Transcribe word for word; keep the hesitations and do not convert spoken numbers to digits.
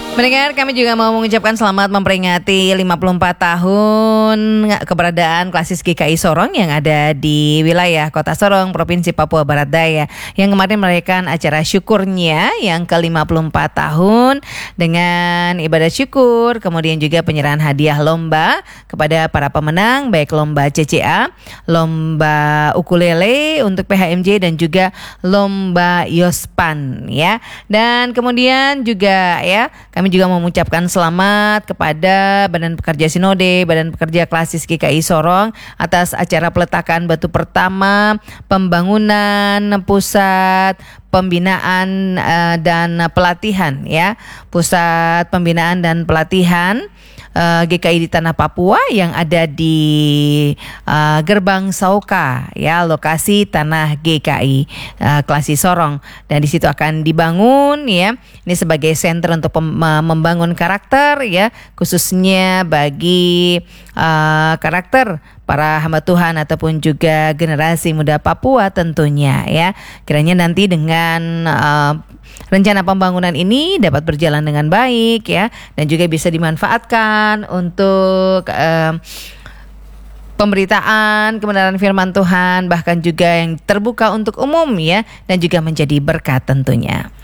Mendengar, kami juga mau mengucapkan selamat memperingati lima puluh empat tahun keberadaan Klasis G K I Sorong yang ada di wilayah Kota Sorong, Provinsi Papua Barat Daya, yang kemarin merayakan acara syukurnya yang ke lima puluh empat tahun dengan ibadah syukur, kemudian juga penyerahan hadiah lomba kepada para pemenang, baik lomba C C A, lomba ukulele untuk P H M J, dan juga lomba Yospan ya. Dan kemudian juga ya, kami juga mau mengucapkan selamat kepada Badan Pekerja Sinode, Badan Pekerja Klasis G K I Sorong atas acara peletakan batu pertama pembangunan pusat pembinaan uh, dan pelatihan ya. Pusat pembinaan dan pelatihan uh, G K I di Tanah Papua yang ada di uh, Gerbang Sauka ya, lokasi tanah G K I uh, Klasis Sorong, dan di situ akan dibangun ya. Ini sebagai center untuk pem- membangun karakter ya, khususnya bagi uh, karakter para hamba Tuhan ataupun juga generasi muda Papua tentunya ya. Kiranya nanti dengan uh, rencana pembangunan ini dapat berjalan dengan baik ya, dan juga bisa dimanfaatkan untuk uh, pemberitaan kebenaran firman Tuhan, bahkan juga yang terbuka untuk umum ya, dan juga menjadi berkat tentunya.